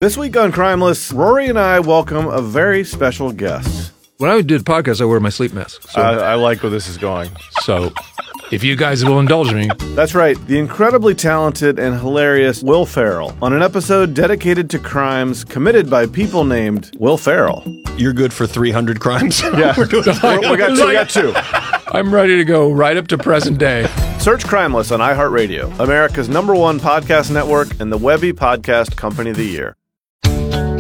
This week on Crimeless, Rory and I welcome a very special guest. When I do the podcast, I wear my sleep mask. So, I like where this is going. So, if you guys will indulge me. That's right, the incredibly talented and hilarious Will Ferrell on an episode dedicated to crimes committed by people named Will Ferrell. You're good for 300 crimes? Yeah, we got two. I'm ready to go right up to present day. Search Crimeless on iHeartRadio, America's #1 podcast network and the Webby Podcast Company of the Year.